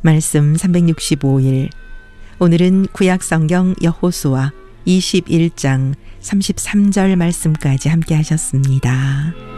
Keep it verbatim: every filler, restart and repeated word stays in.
말씀 삼백육십오 일. 오늘은 구약성경 여호수아 이십일 장 삼십삼 절 말씀까지 함께 하셨습니다.